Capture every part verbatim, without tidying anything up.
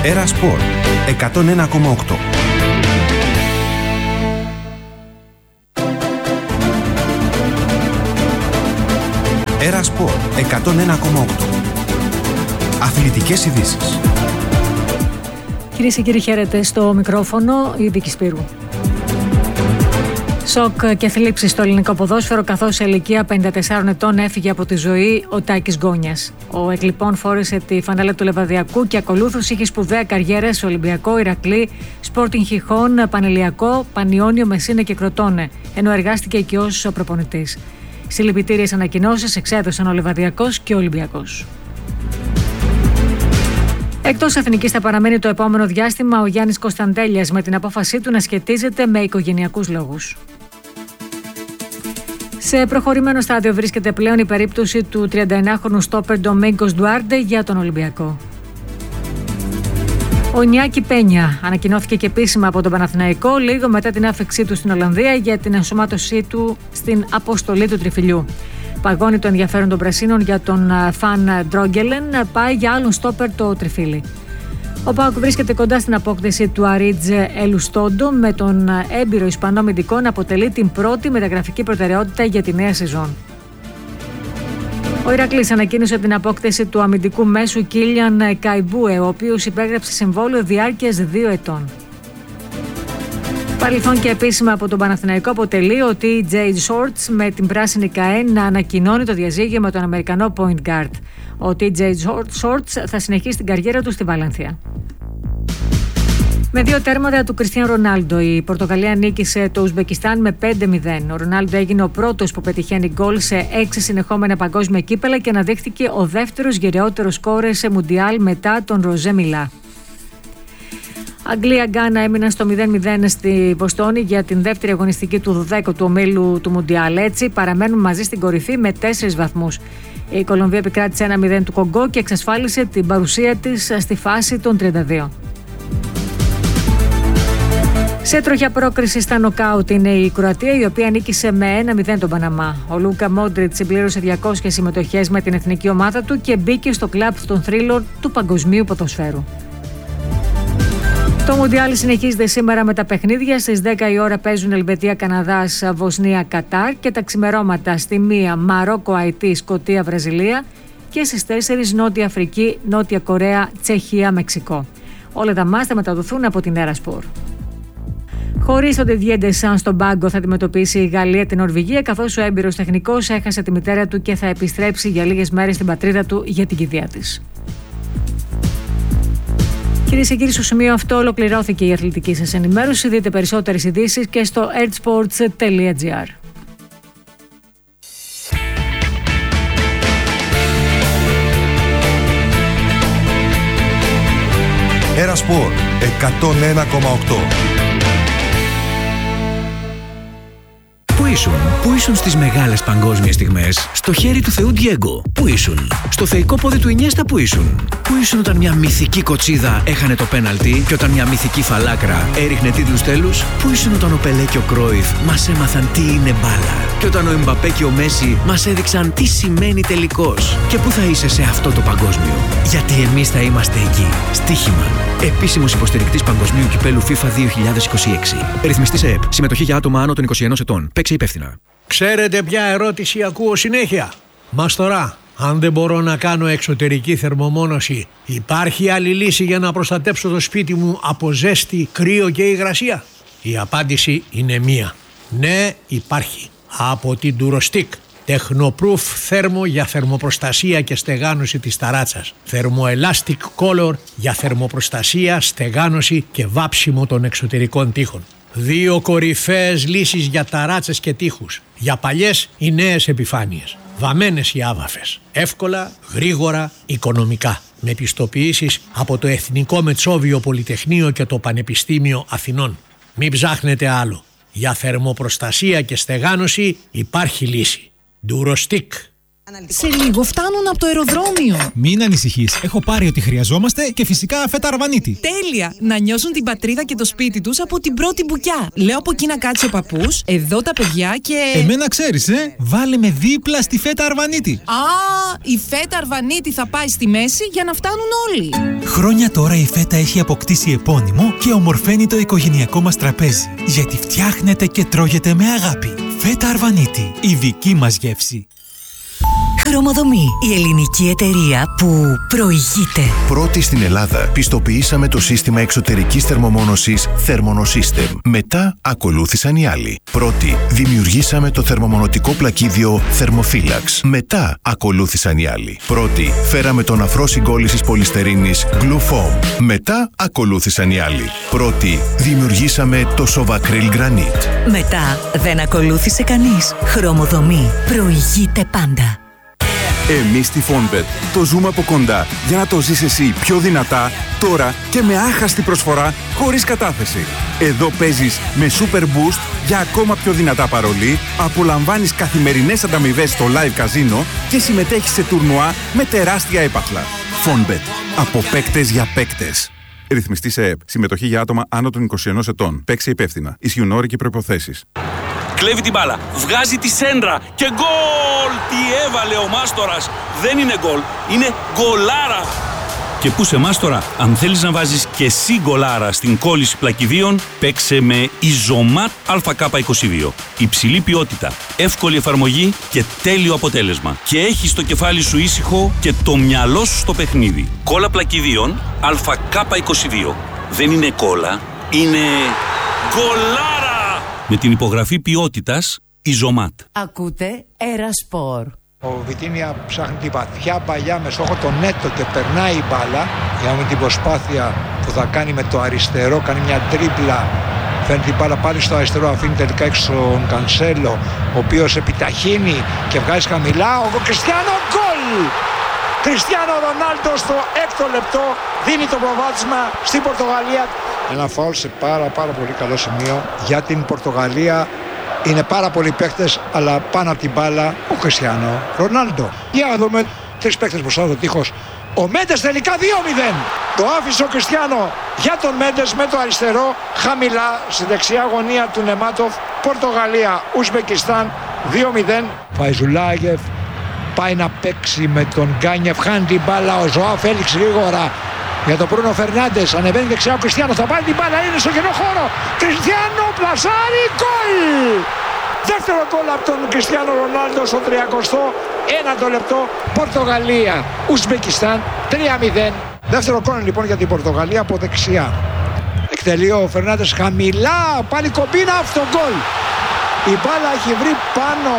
Έρα Σπορ εκατόν ένα κόμμα οκτώ. Έρα Σπορ εκατόν ένα κόμμα οκτώ. Αθλητικές ειδήσεις. Κυρίες και κύριοι, χαίρετε, στο μικρόφωνο η Βίκη Σπύρου. Σοκ και θλίψη στο ελληνικό ποδόσφαιρο, καθώς σε ηλικία πενήντα τεσσάρων ετών έφυγε από τη ζωή ο Τάκης Γκόνιας. Ο Εκλιπών φόρεσε τη φανέλα του Λεβαδιακού και ακολούθως είχε σπουδαία καριέρα σε Ολυμπιακό, Ηρακλή, Sporting Χιχών, Πανελληνιακό, Πανιόνιο, Μεσίνα και Κροτώνε, ενώ εργάστηκε και ως προπονητής. Συλληπιτήριες ανακοινώσεις εξέδωσαν ο Λεβαδιακός και ο Ολυμπιακός. Εκτός εθνικής θα παραμένει το επόμενο διάστημα ο Γιάννης Κωνσταντέλιας, με την απόφασή του να σχετίζεται με οικογενειακούς λόγους. Σε προχωρημένο στάδιο βρίσκεται πλέον η περίπτωση του τριανταεννιάχρονου στόπερ Ντομίνγκος Ντουάρντε για τον Ολυμπιακό. Ο Νιάκη Πένια ανακοινώθηκε και επίσημα από τον Παναθηναϊκό λίγο μετά την άφεξή του στην Ολλανδία για την ενσωμάτωσή του στην αποστολή του Τριφυλιού. Παγώνει το ενδιαφέρον των Πρασίνων για τον Φαν Ντρόγκελεν, πάει για άλλον στόπερ το Τριφύλι. Ο ΠΑΟΚ βρίσκεται κοντά στην απόκτηση του Αρίτζ Ελουστόντο, με τον έμπειρο Ισπανό αμυντικό να αποτελεί την πρώτη μεταγραφική προτεραιότητα για τη νέα σεζόν. Ο Ηρακλής ανακοίνωσε την απόκτηση του αμυντικού μέσου Κίλιαν Καϊμπούε, ο οποίος υπέγραψε συμβόλαιο διάρκειας δύο ετών. Παρελθόν και επίσημα από τον Παναθηναϊκό αποτελεί ο τι τζέι Shorts, με την πράσινη ΚΑΕΝ να ανακοινώνει το διαζύγιο με τον Αμερικανό point guard. Ο τι τζέι Shorts θα συνεχίσει την καριέρα του στη Βαλένθια. Με δύο τέρματα του Κριστιάν Ρονάλντο, η Πορτογαλία νίκησε το Ουσμπεκιστάν με πέντε μηδέν. Ο Ρονάλντο έγινε ο πρώτος που πετυχαίνει γκολ σε έξι συνεχόμενα παγκόσμια κύπελα και αναδείχθηκε ο δεύτερος γεραιότερος σκόρερ σε Μουντιάλ μετά τον Ροζέ Μιλά. Αγγλία-Γκάνα έμειναν στο μηδέν μηδέν στη Βοστόνη για την δεύτερη αγωνιστική του δωδέκατου ομίλου του Μουντιάλ. Έτσι παραμένουν μαζί στην κορυφή με τέσσερις βαθμούς. Η Κολομβία επικράτησε ένα μηδέν του Κογκό και εξασφάλισε την παρουσία της στη φάση των τριάντα δύο. Σε τροχιά πρόκριση στα νοκάουτ είναι η Κροατία, η οποία νίκησε με ένα μηδέν τον Παναμά. Ο Λούκα Μόντριτ συμπλήρωσε διακόσιες συμμετοχές με την εθνική ομάδα του και μπήκε στο κλαμπ των θρύλων του παγκοσμίου ποδοσφαίρου. Το Μουντιάλ συνεχίζεται σήμερα με τα παιχνίδια. Στις δέκα η ώρα παίζουν Ελβετία, Καναδάς, Βοσνία, Κατάρ, και τα ξημερώματα στη μία Μαρόκο, Αϊτή, Σκωτία, Βραζιλία, και στις τέσσερις Νότια Αφρική, Νότια Κορέα, Τσεχία, Μεξικό. Όλα τα μάτς θα μεταδοθούν από την Έρα Σπορ. Χωρίς τον Didier Deschamps στον πάγκο θα αντιμετωπίσει η Γαλλία την Νορβηγία, καθώς ο έμπειρος τεχνικός έχασε τη μητέρα του και θα επιστρέψει για λίγες μέρες στην πατρίδα του για την κηδεία της. Κυρίες και κύριοι, στο σημείο αυτό ολοκληρώθηκε η αθλητική σας ενημέρωση. Δείτε περισσότερες ειδήσεις και στο ertsports τελεία gr. Έρα Σπορ εκατόν ένα κόμμα οκτώ. Πού ήσουν, πού ήσουν στις μεγάλες παγκόσμιες στιγμές, στο χέρι του Θεού Ντιέγκο? Πού ήσουν, στο θεϊκό πόδι του Ινιέστα? Πού ήσουν, πού ήσουν όταν μια μυθική κοτσίδα έχανε το πέναλτι και όταν μια μυθική φαλάκρα έριχνε τίτλους τέλους? Πού ήσουν όταν ο Πελέ και ο Κρόιφ μας έμαθαν τι είναι μπάλα και όταν ο Εμπαπέ και ο Μέση μας έδειξαν τι σημαίνει τελικός? Και πού θα είσαι σε αυτό το παγκόσμιο? Γιατί εμείς θα είμαστε εκεί. Στοίχημα. Επίσημος υποστηρικτής Παγκοσμίου Κυπέλου FIFA δύο χιλιάδες είκοσι έξι. Ρυθμιστής ΕΕΠ. Συμμετοχή για άτομα άνω των είκοσι ενός ετών. Παίξε υπεύθυνα. Ξέρετε ποια ερώτηση ακούω συνέχεια? Μας τώρα, αν δεν μπορώ να κάνω εξωτερική θερμομόνωση, υπάρχει άλλη λύση για να προστατέψω το σπίτι μου από ζέστη, κρύο και υγρασία? Η απάντηση είναι μία. Ναι, υπάρχει. Από την Durostick. Technoproof θέρμο για θερμοπροστασία και στεγάνωση της ταράτσας. Thermoelastic Color για θερμοπροστασία, στεγάνωση και βάψιμο των εξωτερικών τοίχων. Δύο κορυφαίες λύσεις για ταράτσες και τοίχους. Για παλιές ή νέες επιφάνειες. Βαμμένες ή άβαφες. Εύκολα, γρήγορα, οικονομικά. Με πιστοποιήσεις από το Εθνικό Μετσόβιο Πολυτεχνείο και το Πανεπιστήμιο Αθηνών. Μην ψάχνετε άλλο. Για θερμοπροστασία και στεγάνωση υπάρχει λύση. Durostick. Σε λίγο φτάνουν από το αεροδρόμιο. Μην ανησυχείς, έχω πάρει ό,τι χρειαζόμαστε και φυσικά φέτα αρβανίτη. Τέλεια! Να νιώσουν την πατρίδα και το σπίτι τους από την πρώτη μπουκιά. Λέω από εκεί να κάτσει ο παππούς, εδώ τα παιδιά και... Εμένα ξέρεις, ε! Βάλε με δίπλα στη φέτα αρβανίτη. Α, η φέτα αρβανίτη θα πάει στη μέση για να φτάνουν όλοι. Χρόνια τώρα η φέτα έχει αποκτήσει επώνυμο και ομορφαίνει το οικογενειακό μας τραπέζι. Γιατί φτιάχνεται και τρώγεται με αγάπη. Φέτα αρβανίτη, η δική μας γεύση. Χρωμοδομή, η ελληνική εταιρεία που προηγείται. Πρώτη στην Ελλάδα πιστοποιήσαμε το σύστημα εξωτερικής θερμομόνωσης Thermonosystem. Μετά ακολούθησαν οι άλλοι. Πρώτη δημιουργήσαμε το θερμομονωτικό πλακίδιο Thermophilax. Μετά ακολούθησαν οι άλλοι. Πρώτη φέραμε τον αφρό συγκόλλησης πολυστερίνης Glufoam. Μετά ακολούθησαν οι άλλοι. Πρώτη δημιουργήσαμε το Sovacryl Granite. Μετά δεν ακολούθησε κανείς. Χρωμοδομή, προηγείται πάντα. Εμείς στη Fonbet το ζούμε από κοντά για να το ζεις εσύ πιο δυνατά, τώρα και με άχαστη προσφορά χωρίς κατάθεση. Εδώ παίζεις με Super Boost για ακόμα πιο δυνατά παρολί, απολαμβάνεις καθημερινές ανταμοιβές στο live καζίνο και συμμετέχεις σε τουρνουά με τεράστια έπαθλα. Fonbet. Από παίκτες για παίκτες. Ρυθμιστή σε ΕΕΠ. Συμμετοχή για άτομα άνω των είκοσι ενός ετών. Παίξει υπεύθυνα. Ισχύουν όροι και προϋποθέσεις. Κλέβει την μπάλα, βγάζει τη σέντρα και γκολ! Τι έβαλε ο Μάστορας! Δεν είναι γκολ, είναι γκολάρα! Και πού σε Μάστορα, αν θέλεις να βάζεις και εσύ γκολάρα στην κόλληση πλακιδίων, παίξε με Ιζωμάτ Α Κ είκοσι δύο. Υψηλή ποιότητα, εύκολη εφαρμογή και τέλειο αποτέλεσμα. Και έχεις το κεφάλι σου ήσυχο και το μυαλό σου στο παιχνίδι. Κόλλα πλακιδίων Α Κ είκοσι δύο. Δεν είναι κόλλα, είναι γκολάρα! Με την υπογραφή ποιότητας Ιζωμάτ. Ακούτε Ερασπορ. Ο Βιτίνια ψάχνει τη βαθιά παλιά με στόχο το νέτο και περνάει η μπάλα. Για με την προσπάθεια που θα κάνει με το αριστερό, κάνει μια τρίπλα. Φέρνει την μπάλα πάλι στο αριστερό, αφήνει τελικά έξω τον Κανσέλο, ο οποίος επιταχύνει και βγάζει χαμηλά. Ο Κριστιάνο, γκολ! Κριστιάνο Ρονάλντο στο έκτο λεπτό δίνει το προβάδισμα στην Πορτογαλία. Ένα φάουλ σε πάρα πάρα πολύ καλό σημείο για την Πορτογαλία. Είναι πάρα πολλοί παίχτες, αλλά πάνω από την μπάλα ο Κριστιάνο Ρονάλντο. Για να δούμε τρεις παίχτες μπροστά το τείχος. Ο Μέντες τελικά δύο μηδέν. Το άφησε ο Κριστιάνο για τον Μέντες με το αριστερό. Χαμηλά στη δεξιά γωνία του Νεμάτοφ. Πορτογαλία, Ουσμπεκιστάν δύο μηδέν. Φαϊζουλάγεφ πάει να παίξει με τον Γκάνιεφ. Χάνει την μπάλα ο Ζωά Φέλιξ γρήγορα. Για τον Μπρούνο Φερνάντες, ανεβαίνει δεξιά ο Κριστιάνο, θα πάρει την μπάλα, είναι στο κενό χώρο. Κριστιάνο, πλασάρι, γκολ! Δεύτερο γκολ από τον Κριστιάνο Ρονάλντο στο τριακοστό ένατο λεπτό. Πορτογαλία, Ουσμπεκιστάν, τρία μηδέν. Δεύτερο γκολ λοιπόν για την Πορτογαλία από δεξιά. Εκτελεί ο Φερνάντες χαμηλά, πάλι κομπίνα, αυτό γκολ. Η μπάλα έχει βρει πάνω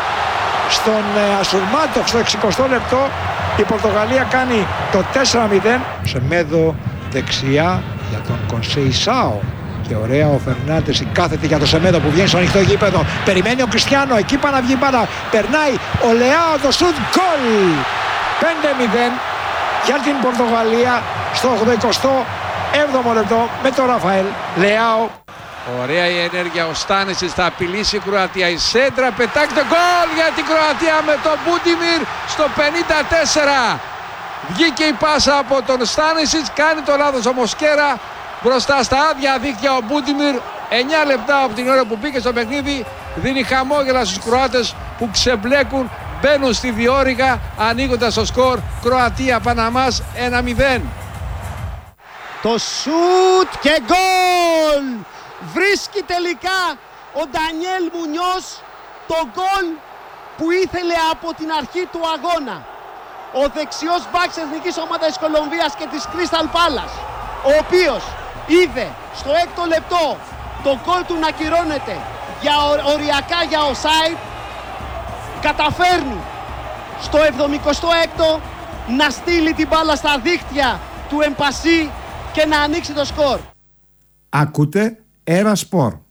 στον Ασουρμάτοφ στο εξηκοστό λεπτό. Η Πορτογαλία κάνει το τέσσερα μηδέν. Σεμέδο δεξιά για τον Κονσεϊσάο. Και ωραία ο Φερνάντες, η κάθετη για τον Σεμέδο που βγαίνει στο ανοιχτό γήπεδο. Περιμένει ο Κριστιάνο, εκεί πάει να βγει μπάλα. Περνάει ο Λεάο, το σουτ, γκολ! πέντε μηδέν για την Πορτογαλία στο ογδοηκοστό έβδομο λεπτό με τον Ραφαέλ Λεάο. Ωραία η ενέργεια, ο Στάνισιτς θα απειλήσει η Κροατία. Η σέντρα πετάγεται, γκολ για την Κροατία με τον Μπούντιμιρ στο πενήντα τέσσερα. Βγήκε η πάσα από τον Στάνισιτς, κάνει το λάθος ο Μοσκέρα. Μπροστά στα άδεια δίχτυα ο Μπούντιμιρ. εννιά λεπτά από την ώρα που μπήκε στο παιχνίδι, δίνει χαμόγελα στους Κροάτες που ξεμπλέκουν, μπαίνουν στη διόρυγα ανοίγοντας το σκορ. Κροατία Παναμάς ένα μηδέν. Το σουτ και γκολ! Βρίσκει τελικά ο Ντανιέλ Μουνιός το γκολ που ήθελε από την αρχή του αγώνα. Ο δεξιός μπακ της εθνικής ομάδας της Κολομβίας και της Crystal Palace, ο οποίος είδε στο έκτο λεπτό το γκολ του να κυρώνεται για οριακά για offside, καταφέρνει στο εβδομηκοστό έκτο να στείλει την μπάλα στα δίχτυα του Εμπασί και να ανοίξει το σκορ. Ακούτε Ένα Σπορ.